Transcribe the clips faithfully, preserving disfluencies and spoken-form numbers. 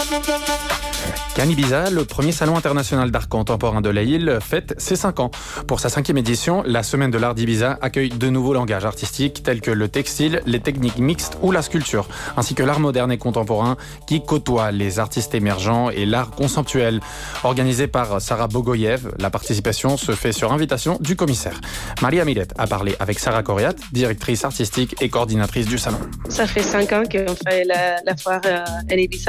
Cannes Ibiza, le premier salon international d'art contemporain de la île, fête ses cinq ans. Pour sa cinquième édition, la Semaine de l'Art d'Ibiza accueille de nouveaux langages artistiques tels que le textile, les techniques mixtes ou la sculpture, ainsi que l'art moderne et contemporain qui côtoie les artistes émergents et l'art conceptuel. Organisé par Sarah Bogoyev, la participation se fait sur invitation du commissaire. Maria Miret a parlé avec Sarah Coriat, directrice artistique et coordinatrice du salon. Ça fait cinq ans qu'on fait la, la foire à Ibiza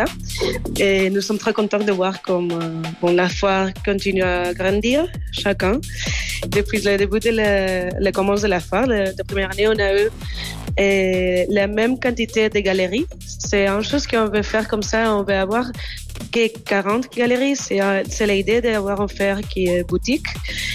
et nous sommes très contents de voir comme euh, bon, la foire continue à grandir chaque an. Depuis le début de la, la commence de la foire, la, la première année, on a eu euh, la même quantité de galeries. C'est une chose qu'on veut faire comme ça, on veut avoir que quarante galeries. C'est, c'est l'idée d'avoir une foire qui est boutique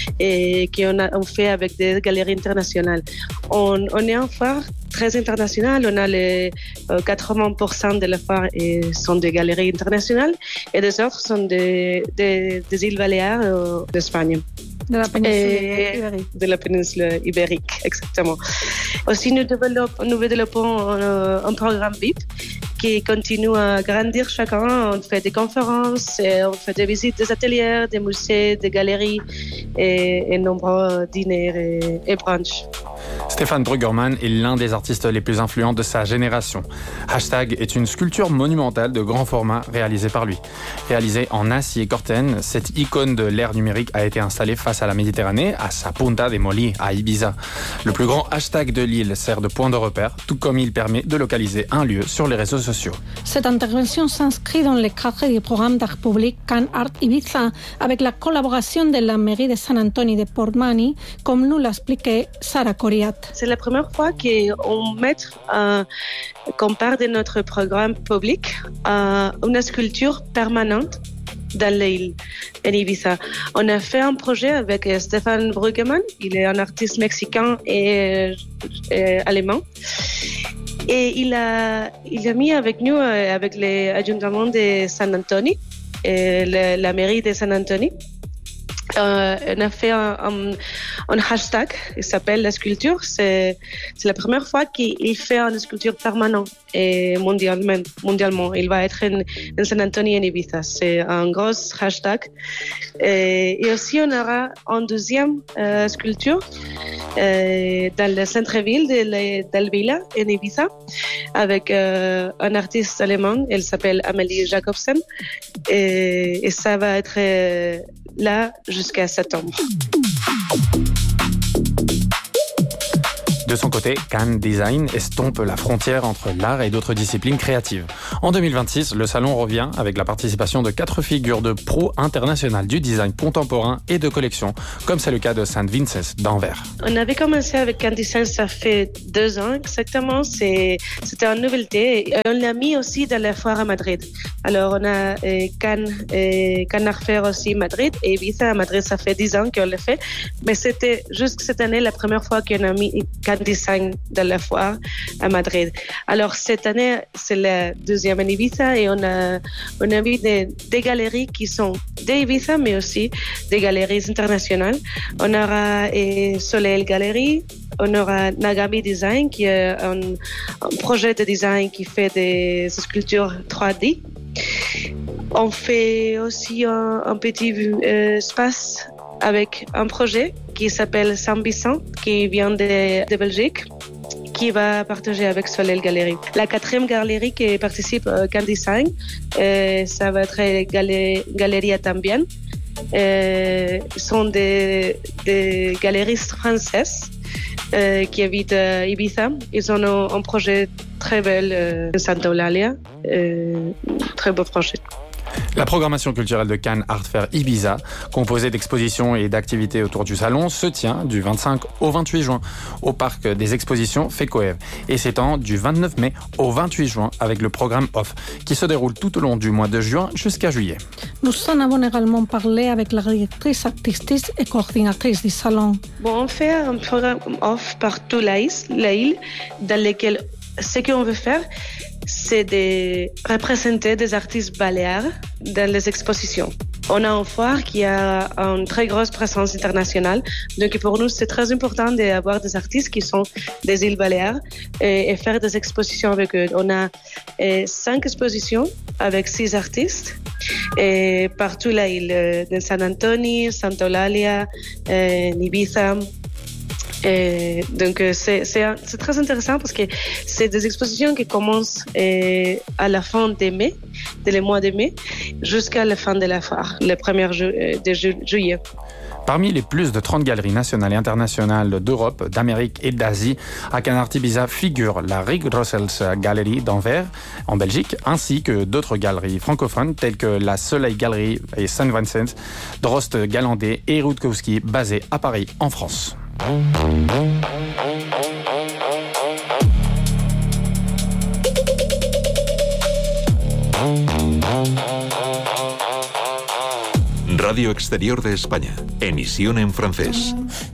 et qu'on a, on fait avec des galeries internationales. On, on est en foire très internationale. On a les euh, quatre-vingts pour cent de la foire et sont des galeries internationales et les autres sont des, des, des îles Baléares euh, d'Espagne. De la péninsule ibérique. De la péninsule ibérique, exactement. Aussi, nous développons, nous développons un, un programme V I P qui continue à grandir chaque an. On fait des conférences, on fait des visites des ateliers, des musées, des galeries et, et nombreux dîners et, et brunchs. Stéphane Bruggerman est l'un des artistes les plus influents de sa génération. Hashtag est une sculpture monumentale de grand format réalisée par lui. Réalisée en acier Corten, cette icône de l'ère numérique a été installée face à la Méditerranée, à sa Punta de Moli, à Ibiza. Le plus grand hashtag de l'île sert de point de repère, tout comme il permet de localiser un lieu sur les réseaux sociaux. Cette intervention s'inscrit dans le cadre du programme d'art public Cannes Art Ibiza, avec la collaboration de la mairie de San Antonio de Portmany, comme nous l'expliquait Sarah Coriat. C'est la première fois qu'on met, euh, qu'on part de notre programme public, euh, une sculpture permanente dans l'île, en Ibiza. On a fait un projet avec Stéphane Bruggerman, il est un artiste mexicain et, et allemand. Et il a, il a mis avec nous, avec l'Ajuntament de San Antonio, et la, la mairie de San Antonio. Euh, on a fait un, un, un hashtag, il s'appelle la sculpture. C'est, c'est la première fois qu'il fait une sculpture permanente et mondialement. mondialement. Il va être en, en San Antonio et en Ibiza. C'est un gros hashtag. Et, et aussi, on aura une deuxième euh, sculpture euh, dans le centre-ville de d'Alvila, en Ibiza, avec euh, un artiste allemand. Elle s'appelle Amélie Jacobsen. Et, et ça va être euh, là jusqu'à septembre. De son côté, Cannes Design estompe la frontière entre l'art et d'autres disciplines créatives. En deux mille vingt-six, le salon revient avec la participation de quatre figures de pros internationales du design contemporain et de collection, comme c'est le cas de Saint Vincent d'Anvers. On avait commencé avec Cannes Design, ça fait deux ans exactement. C'est, c'était une nouveauté. Et on l'a mis aussi dans la foire à Madrid. Alors, on a euh, Cannes, euh, Cannes Art Fair aussi à Madrid et Ibiza à Madrid, ça fait dix ans qu'on l'a fait. Mais c'était juste cette année la première fois qu'on a mis Cannes Design dans la foire à Madrid. Alors, cette année, c'est la deuxième en Ibiza et on a, on a mis des, des galeries qui sont des Ibiza, mais aussi des galeries internationales. On aura eh, Soleil Gallery, on aura Nagami Design, qui est un, un projet de design qui fait des sculptures trois D. On fait aussi un, un petit euh, espace avec un projet qui s'appelle Saint-Vicent, qui vient de, de Belgique, qui va partager avec Soleil Gallery. La quatrième galerie qui participe au Cannes Design, euh, ça va être Gal- Galeria Tambien. Euh, sont des, des galeristes françaises euh, qui habitent à Ibiza. Ils ont un, un projet très bel euh, Santa Eulalia, euh, très beau projet. La programmation culturelle de Cannes Art Fair Ibiza, composée d'expositions et d'activités autour du salon, se tient du vingt-cinq au vingt-huit juin au parc des expositions Fekoev et s'étend du vingt-neuf mai au vingt-huit juin avec le programme Off qui se déroule tout au long du mois de juin jusqu'à juillet. Nous en avons également parlé avec la directrice artistique et coordinatrice du salon. Bon, on fait un programme Off par toute la île dans lequel ce qu'on veut faire, c'est de représenter des artistes baléares dans les expositions. On a un foire qui a une très grosse présence internationale. Donc pour nous, c'est très important d'avoir des artistes qui sont des îles Baléares et, et faire des expositions avec eux. On a et, cinq expositions avec six artistes et partout la île, de San Antonio, Santa Eulalia, eh, Ibiza. Et donc c'est, c'est, c'est très intéressant parce que c'est des expositions qui commencent eh, à la fin de mai, de le mois de mai, jusqu'à la fin de la foire, le premier ju- de ju- juillet. Parmi les plus de trente galeries nationales et internationales d'Europe, d'Amérique et d'Asie, à Cannes Art Ibiza figure la Rig Rossels Gallery d'Anvers, en Belgique, ainsi que d'autres galeries francophones telles que la Soleil Gallery et Saint Vincent, Drost Galandé et Rutkowski, basées à Paris, en France. Radio Exterior de España. Emisión en francés.